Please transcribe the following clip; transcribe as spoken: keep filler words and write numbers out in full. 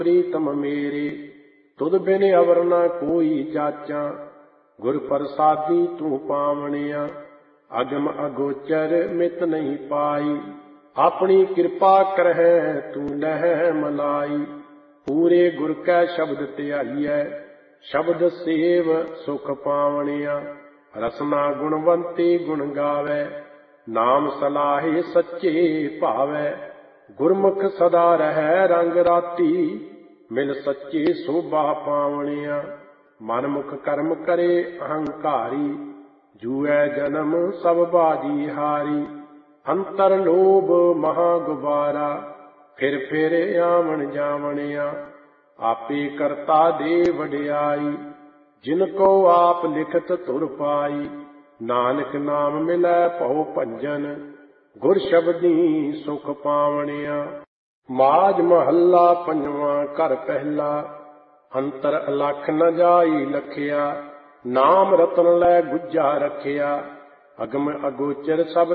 प्रीतम मेरे तुद बिन अवर न कोई जाचा, गुर प्रसादी तू पावणिया, अगम अगोचर मित नहीं पाई, अपनी कृपा करहै तू लह मलाई। पूरे गुर कै शब्द त्याइयै, शब्द सेव सुख पावणिया, रसना गुणवंती गुण गावै, नाम सलाहे सच्चे भावै। गुरमुख सदा रहै रंग राती, मिल सच्चे शोभा पावणिया, मनमुख कर्म करे अहंकारी, जूऐ जन्म सब बाजी हारी। अंतर लोभ महा गुबारा, फिर फिर आवन जावणिया, आपे करता दे वडियाई, जिनको आप लिखत तुर पाई। नानक नाम मिलै भउ भंजन, गुर शब्दी सुख पावणिया। माज महला पंजवां घर पहला, अंतर अलख न जाई लखिया, नाम रतन लै गुज्जा रखिया, अगम अगोचर सब